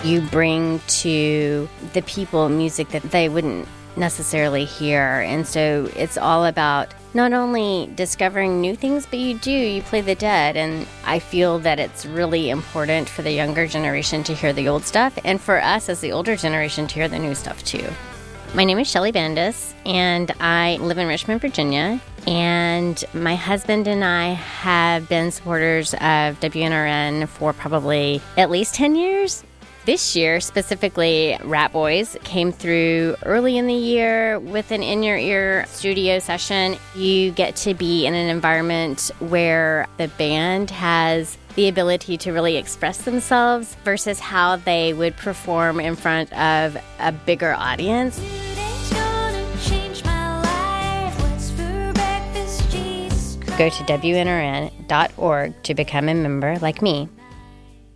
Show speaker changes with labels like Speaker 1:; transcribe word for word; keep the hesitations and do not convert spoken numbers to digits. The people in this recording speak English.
Speaker 1: You bring to the people music that they wouldn't necessarily hear. And so it's all about not only discovering new things, but you do, you play the dead. And I feel that it's really important for the younger generation to hear the old stuff, and for us as the older generation to hear the new stuff too. My name is Shelly Bandis, and I live in Richmond, Virginia. And my husband and I have been supporters of W N R N for probably at least ten years. This year, specifically, Rat Boys came through early in the year with an In Your Ear studio session. You get to be in an environment where the band has the ability to really express themselves versus how they would perform in front of a bigger audience. Go to W N R N dot org to become a member like me.